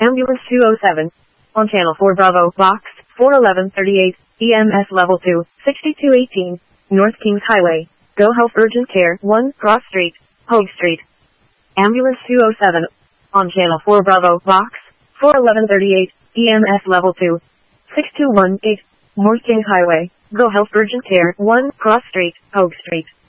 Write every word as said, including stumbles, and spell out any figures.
Ambulance two oh seven. On Channel four Bravo, Box four eleven thirty-eight, E M S Level two, sixty-two eighteen, North Kings Highway. Go Health Urgent Care, one, Cross Street, Hogue Street. Ambulance two oh seven. On Channel four Bravo, Box four eleven thirty-eight, E M S Level two, six two one eight, North Kings Highway. Go Health Urgent Care, one, Cross Street, Hogue Street.